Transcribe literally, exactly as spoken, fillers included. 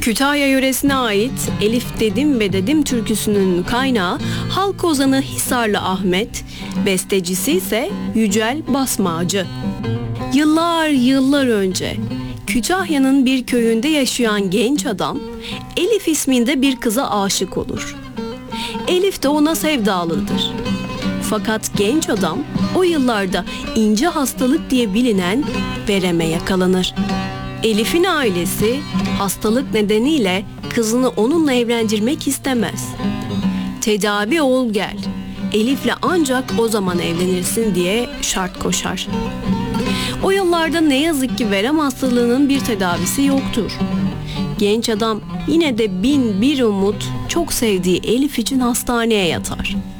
Kütahya yöresine ait Elif Dedim ve Dedim türküsünün kaynağı halk ozanı Hisarlı Ahmet, bestecisi ise Yücel Basmacı. Yıllar yıllar önce Kütahya'nın bir köyünde yaşayan genç adam Elif isminde bir kıza aşık olur. Elif de ona sevdalıdır. Fakat genç adam o yıllarda ince hastalık diye bilinen vereme yakalanır. Elif'in ailesi hastalık nedeniyle kızını onunla evlendirmek istemez. Tedavi ol gel, Elif'le ancak o zaman evlenirsin diye şart koşar. O yıllarda ne yazık ki verem hastalığının bir tedavisi yoktur. Genç adam yine de bin bir umut çok sevdiği Elif için hastaneye yatar.